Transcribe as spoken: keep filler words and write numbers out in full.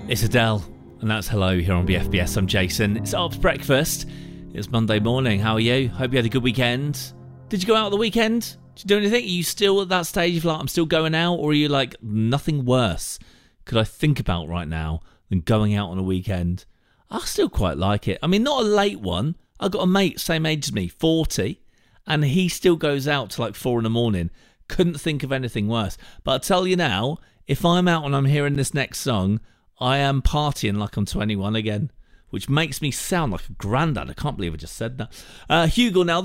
It's Adele, and that's Hello here on B F B S. I'm Jason. It's Arps Breakfast. It's Monday morning. How are you? Hope you had a good weekend. Did you go out on the weekend? Did you do anything? Are you still at that stage of like, I'm still going out? Or are you like, nothing worse could I think about right now than going out on a weekend? I still quite like it. I mean, not a late one. I've got a mate, same age as me, forty, and he still goes out to like four in the morning. Couldn't think of anything worse. But I'll tell you now, if I'm out and I'm hearing this next song, I am partying like I'm twenty-one again, which makes me sound like a granddad. I can't believe I just said that. Uh, Hugo now.